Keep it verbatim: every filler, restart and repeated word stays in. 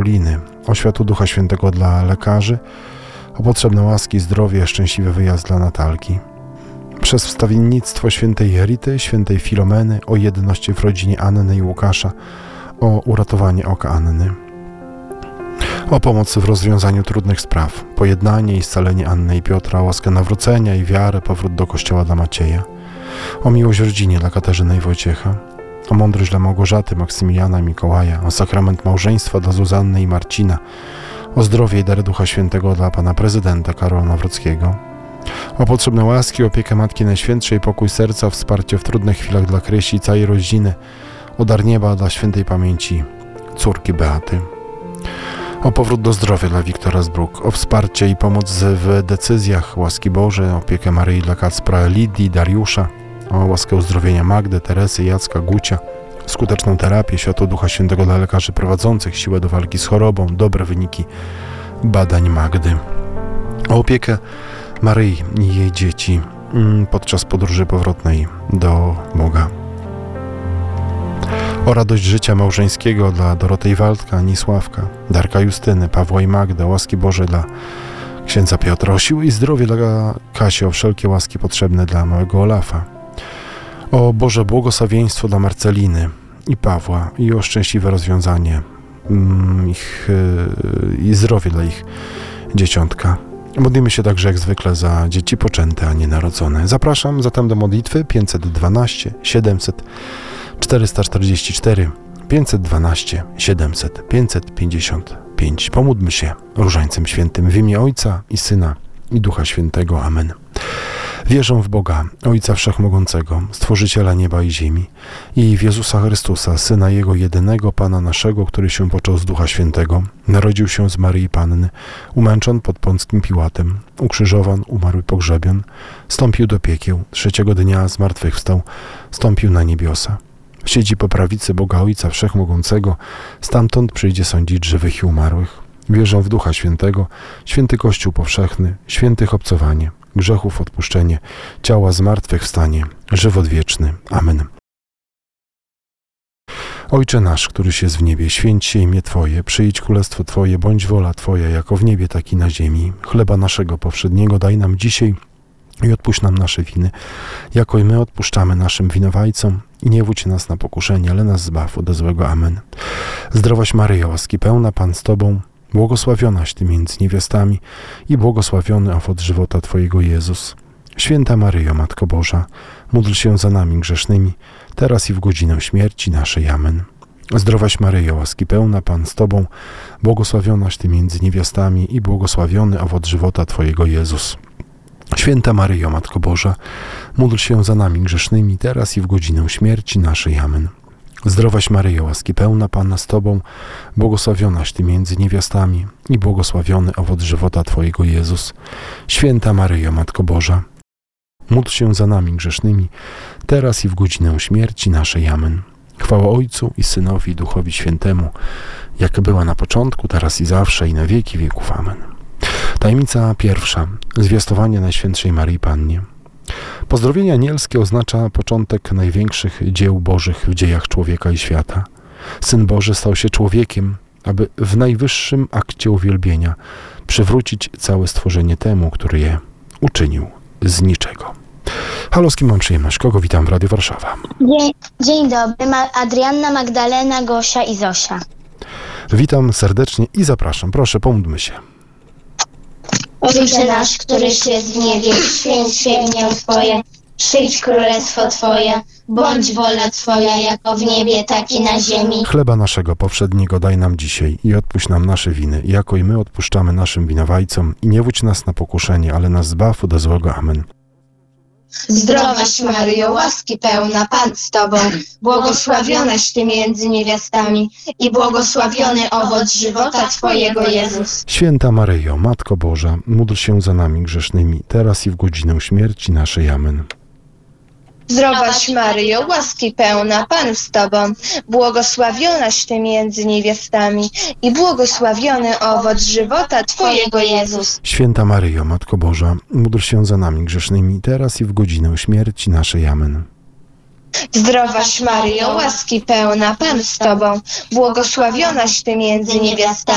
Karoliny, o światło Ducha Świętego dla lekarzy, o potrzebne łaski, zdrowie, szczęśliwy wyjazd dla Natalki. Przez wstawiennictwo świętej Rity, świętej Filomeny, o jedności w rodzinie Anny i Łukasza, o uratowanie oka Anny. O pomoc w rozwiązaniu trudnych spraw, pojednanie i scalenie Anny i Piotra, o łaskę nawrócenia i wiarę, powrót do kościoła dla Macieja, o miłość w rodzinie dla Katarzyny i Wojciecha, o mądrość dla Małgorzaty, Maksymiliana i Mikołaja, o sakrament małżeństwa dla Zuzanny i Marcina, o zdrowie i dary Ducha Świętego dla pana prezydenta Karola Nawrockiego, o potrzebne łaski, opiekę Matki Najświętszej, pokój serca, wsparcie w trudnych chwilach dla Krysi i całej rodziny, o dar nieba dla świętej pamięci córki Beaty, o powrót do zdrowia dla Wiktora Zbruk, o wsparcie i pomoc w decyzjach, łaski Boże, opiekę Maryi dla Kacpra, Lidii, Dariusza, o łaskę uzdrowienia Magdy, Teresy, Jacka, Gucia, skuteczną terapię, światło Ducha Świętego dla lekarzy prowadzących, siłę do walki z chorobą, dobre wyniki badań Magdy, o opiekę Maryi i jej dzieci podczas podróży powrotnej do Boga, o radość życia małżeńskiego dla Dorotej Waldka, Anisławka, Darka Justyny, Pawła i Magdy, o łaski Boże dla księdza Piotra, o siłę i zdrowie dla Kasi, o wszelkie łaski potrzebne dla małego Olafa, o Boże błogosławieństwo dla Marceliny i Pawła i o szczęśliwe rozwiązanie mm, ich yy, i zdrowie dla ich dzieciątka. Modlimy się także jak zwykle za dzieci poczęte, a nie narodzone. Zapraszam zatem do modlitwy pięćset dwanaście siedemset czterysta czterdzieści cztery, pięćset dwanaście siedemset pięćset pięćdziesiąt pięć. Pomódlmy się Różańcem Świętym w imię Ojca i Syna i Ducha Świętego. Amen. Wierzę w Boga, Ojca Wszechmogącego, Stworzyciela nieba i ziemi, i w Jezusa Chrystusa, Syna Jego jedynego, Pana naszego, który się począł z Ducha Świętego, narodził się z Maryi Panny, umęczon pod Pąckim Piłatem, ukrzyżowan, umarł i pogrzebion, stąpił do piekieł, trzeciego dnia zmartwychwstał, stąpił na niebiosa. Siedzi po prawicy Boga Ojca Wszechmogącego, stamtąd przyjdzie sądzić żywych i umarłych. Wierzę w Ducha Świętego, święty Kościół powszechny, świętych obcowanie, grzechów odpuszczenie, ciała zmartwychwstanie, żywot wieczny. Amen. Ojcze nasz, któryś jest w niebie, święć się imię Twoje, przyjdź królestwo Twoje, bądź wola Twoja, jako w niebie, tak i na ziemi. Chleba naszego powszedniego daj nam dzisiaj i odpuść nam nasze winy, jako i my odpuszczamy naszym winowajcom, i nie wódź nas na pokuszenie, ale nas zbaw ode złego. Amen. Zdrowaś Maryjo, łaski pełna, Pan z Tobą, błogosławionaś Ty między niewiastami i błogosławiony owoc żywota Twojego, Jezus. Święta Maryjo, Matko Boża, módl się za nami grzesznymi, teraz i w godzinę śmierci naszej. Amen. Zdrowaś Maryjo, łaski pełna, Pan z Tobą, błogosławionaś Ty między niewiastami i błogosławiony owoc żywota Twojego, Jezus. Święta Maryjo, Matko Boża, módl się za nami grzesznymi, teraz i w godzinę śmierci naszej. Amen. Zdrowaś Maryjo, łaski pełna, Pan z Tobą, błogosławionaś Ty między niewiastami i błogosławiony owoc żywota Twojego, Jezus. Święta Maryjo, Matko Boża, módl się za nami grzesznymi, teraz i w godzinę śmierci naszej. Amen. Chwała Ojcu i Synowi i Duchowi Świętemu, jak była na początku, teraz i zawsze, i na wieki wieków. Amen. Tajemnica pierwsza. Zwiastowanie Najświętszej Maryi Pannie. Pozdrowienie anielskie oznacza początek największych dzieł bożych w dziejach człowieka i świata. Syn Boży stał się człowiekiem, aby w najwyższym akcie uwielbienia przywrócić całe stworzenie temu, który je uczynił z niczego. Halo, z kim mam przyjemność? Kogo witam w Radiu Warszawa? Dzień, dzień dobry, Ma- Adrianna, Magdalena, Gosia i Zosia. Witam serdecznie i zapraszam. Proszę, pomódlmy się. Ojcze nasz, któryś jest w niebie, święć się imię Twoje, przyjdź królestwo Twoje, bądź wola Twoja, jako w niebie, tak i na ziemi. Chleba naszego powszedniego daj nam dzisiaj i odpuść nam nasze winy, jako i my odpuszczamy naszym winowajcom, i nie wódź nas na pokuszenie, ale nas zbaw ode złego. Amen. Zdrowaś Maryjo, łaski pełna, Pan z Tobą, błogosławionaś Ty między niewiastami i błogosławiony owoc żywota Twojego, Jezus. Święta Maryjo, Matko Boża, módl się za nami grzesznymi, teraz i w godzinę śmierci naszej. Amen. Zdrowaś Maryjo, łaski pełna, Pan z Tobą, błogosławionaś Ty między niewiastami i błogosławiony owoc żywota Twojego, Jezus. Święta Maryjo, Matko Boża, módl się za nami grzesznymi, teraz i w godzinę śmierci naszej. Amen. Zdrowaś Maryjo, łaski pełna, Pan z Tobą, błogosławionaś Ty między niewiastami